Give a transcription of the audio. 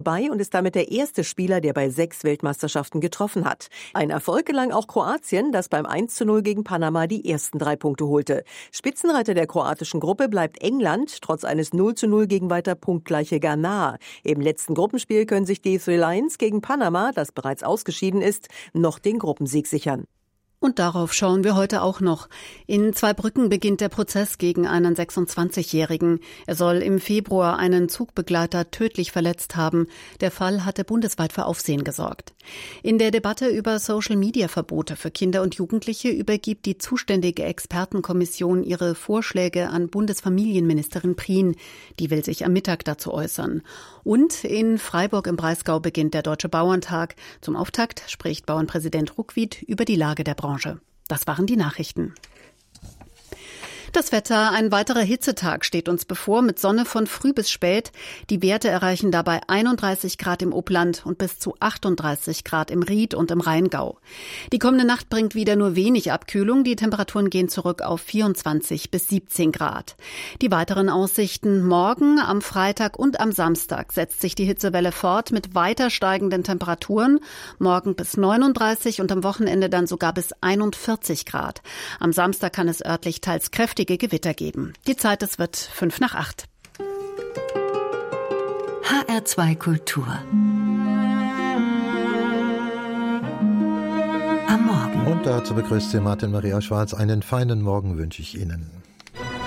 vorbei und ist damit der erste Spieler, der bei 6 Weltmeisterschaften getroffen hat. Ein Erfolg gelang auch Kroatien, das beim 1:0 gegen Panama die ersten 3 Punkte holte. Spitzenreiter der kroatischen Gruppe bleibt England, trotz eines 0:0 gegen weiter punktgleiche Ghana. Im letzten Gruppenspiel können sich die Three Lions gegen Panama, das bereits ausgeschieden ist, noch den Gruppensieg sichern. Und darauf schauen wir heute auch noch. In Zweibrücken beginnt der Prozess gegen einen 26-Jährigen. Er soll im Februar einen Zugbegleiter tödlich verletzt haben. Der Fall hatte bundesweit für Aufsehen gesorgt. In der Debatte über Social-Media-Verbote für Kinder und Jugendliche übergibt die zuständige Expertenkommission ihre Vorschläge an Bundesfamilienministerin Prien. Die will sich am Mittag dazu äußern. Und in Freiburg im Breisgau beginnt der Deutsche Bauerntag. Zum Auftakt spricht Bauernpräsident Ruckwied über die Lage der Branche. Das waren die Nachrichten. Das Wetter, ein weiterer Hitzetag steht uns bevor mit Sonne von früh bis spät. Die Werte erreichen dabei 31 Grad im Upland und bis zu 38 Grad im Ried und im Rheingau. Die kommende Nacht bringt wieder nur wenig Abkühlung. Die Temperaturen gehen zurück auf 24 bis 17 Grad. Die weiteren Aussichten: Morgen, am Freitag und am Samstag setzt sich die Hitzewelle fort mit weiter steigenden Temperaturen. Morgen bis 39 und am Wochenende dann sogar bis 41 Grad. Am Samstag kann es örtlich teils kräftige Gewitter geben. Die Zeit, es wird 7:55. HR2 Kultur. Am Morgen. Und dazu begrüßt Sie Martin Maria Schwarz. Einen feinen Morgen wünsche ich Ihnen.